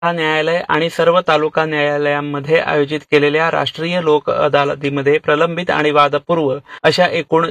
न्यायालय आणि सर्व तालुका न्यायालयांमध्ये आयोजित केलेल्या राष्ट्रीय लोक अदालतीमध्ये प्रलंबित आणि वादपूर्व अशा एकूण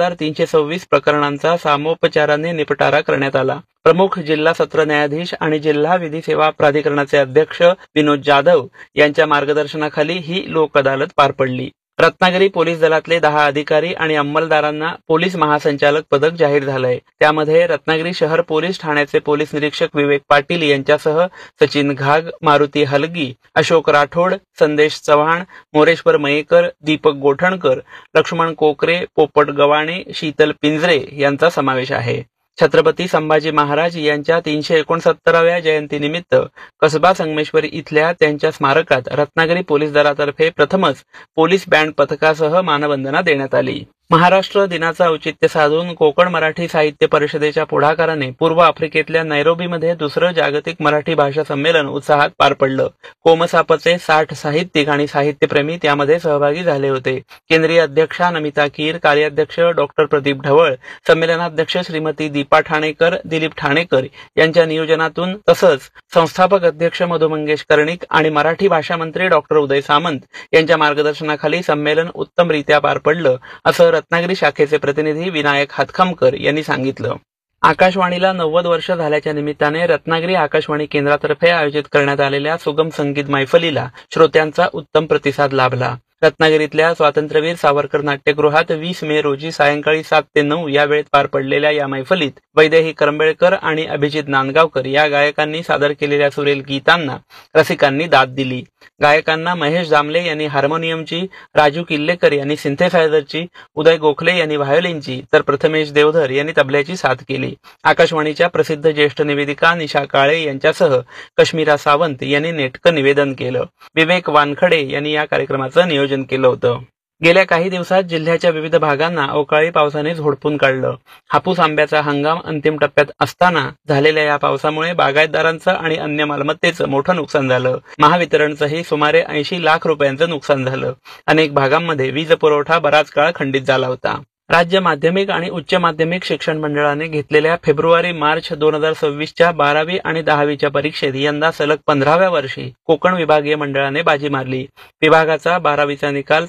4326 प्रकरणांचा सामोपचाराने निपटारा करण्यात आला. प्रमुख जिल्हा सत्र न्यायाधीश आणि जिल्हा विधी सेवा प्राधिकरणाचे अध्यक्ष विनोद जाधव यांच्या मार्गदर्शनाखाली ही लोक अदालत पार पडली. रत्नागिरी पोलीस दलातले 10 अधिकारी आणि अंमलदारांना पोलीस महासंचालक पदक जाहीर झालंय. त्यामध्ये रत्नागिरी शहर पोलीस ठाण्याचे पोलीस निरीक्षक विवेक पाटील यांच्यासह सचिन घाग, मारुती हलगी, अशोक राठोड, संदेश चव्हाण, मोरेश्वर मयेकर, दीपक गोठणकर, लक्ष्मण कोकरे, पोपट गवाणे, शीतल पिंजरे यांचा समावेश आहे. छत्रपती संभाजी महाराज यांच्या 369व्या जयंतीनिमित्त कसबा संगमेश्वरी इथल्या त्यांच्या स्मारकात रत्नागिरी पोलीस दलातर्फे प्रथमच पोलीस बँड पथकासह मानवंदना देण्यात आली. महाराष्ट्र दिनाचं औचित्य साधून कोकण मराठी साहित्य परिषदेच्या पुढाकाराने पूर्व आफ्रिकेतल्या नैरोबीमध्ये दुसरं जागतिक मराठी भाषा संमेलन उत्साहात पार पडलं. कोमसापचे 60 साहित्यिक आणि साहित्यप्रेमी त्यामध्ये सहभागी झाले होते. केंद्रीय अध्यक्षा नमिता कीर, कार्याध्यक्ष डॉक्टर प्रदीप ढवळ, संमेलनाध्यक्ष श्रीमती दीपा ठाणेकर, दिलीप ठाणेकर यांच्या नियोजनातून तसंच संस्थापक अध्यक्ष मधु मंगेश कर्णिक आणि मराठी भाषा मंत्री डॉक्टर उदय सामंत यांच्या मार्गदर्शनाखाली संमेलन उत्तमरित्या पार पडलं, असं रत्नागिरी शाखेचे प्रतिनिधी विनायक हातखमकर यांनी सांगितलं. आकाशवाणीला 90 वर्ष झाल्याच्या निमित्ताने रत्नागिरी आकाशवाणी केंद्रातर्फे आयोजित करण्यात आलेल्या सुगम संगीत मैफलीला श्रोत्यांचा उत्तम प्रतिसाद लाभला. रत्नागिरीतल्या स्वातंत्र्यवीर सावरकर नाट्यगृहात 20 मे रोजी सायंकाळी 7 ते 9 या वेळेत पार पडलेल्या या मैफलीत वैदेही करंबेळकर आणि अभिजित नांदगावकर या गायकांनी सादर केलेल्या सुरेल गीतांना रसिकांनी दाद दिली. गायकांना महेश दामले यांनी हार्मोनियमची, राजू किल्लेकर यांनी सिंथेसायझरची, उदय गोखले यांनी व्हायोलिनची तर प्रथमेश देवधर यांनी तबल्याची साथ केली. आकाशवाणीच्या प्रसिद्ध ज्येष्ठ निवेदिका निशा काळे यांच्यासह कश्मीरा सावंत यांनी नेटकं निवेदन केलं. विवेक वानखडे यांनी या कार्यक्रमाचं नियोजन केलं होतं. गेल्या काही दिवसात जिल्ह्याच्या विविध भागांना अवकाळी पावसाने झोडपून काढलं. हापूस आंब्याचा हंगाम अंतिम टप्प्यात असताना झालेल्या या पावसामुळे बागायतदारांचं आणि अन्य मालमत्तेचं मोठं नुकसान झालं. महावितरणचंही सुमारे 80 लाख रुपयांचं नुकसान झालं. अनेक भागांमध्ये वीज पुरवठा बराच काळ खंडित झाला होता. राज्य माध्यमिक आणि उच्च माध्यमिक शिक्षण मंडळाने घेतलेल्या फेब्रुवारी-मार्च 2026च्या 12वी आणि 10वीच्या परीक्षेत यंदा सलग 15व्या वर्षी कोकण विभागीय मंडळाने बाजी मारली. विभागाचा 12वीचा निकाल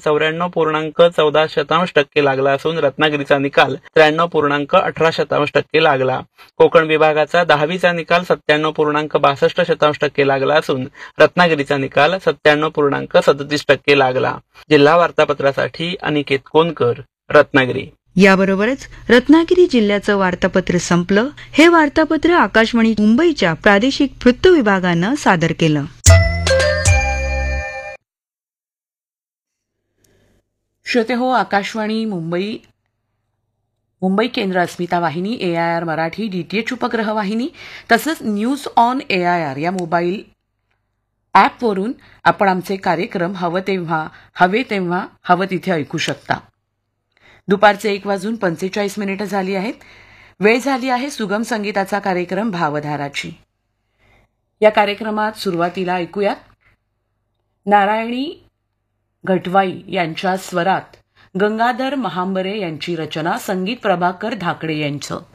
94.14% लागला असून रत्नागिरीचा निकाल 93.18% लागला. कोकण विभागाचा 10वीचा निकाल 97.62% लागला असून रत्नागिरीचा निकाल 97.37% लागला. जिल्हा वार्तापत्रासाठी अनिकेत कोनकर, रत्नागिरी. याबरोबरच रत्नागिरी जिल्ह्याचं वार्तापत्र संपलं. हे वार्तापत्र आकाशवाणी मुंबईच्या प्रादेशिक वृत्त विभागानं सादर केलं. श्रोते हो, आकाशवाणी मुंबई केंद्र अस्मिता वाहिनी, AIR मराठी DTH उपग्रह वाहिनी तसंच न्यूज ऑन AIR या मोबाईल ॲपवरून आपण आमचे कार्यक्रम हवे तेव्हा हवं तिथे ऐकू शकता. दुपारचे 1:45 झाली आहेत. वेळ झाली आहे सुगम संगीताचा कार्यक्रम भावधाराची. या कार्यक्रमात सुरुवातीला ऐकूयात नारायणी घटवाई यांच्या स्वरात गंगाधर महांबरे यांची रचना, संगीत प्रभाकर धाकडे यांचं.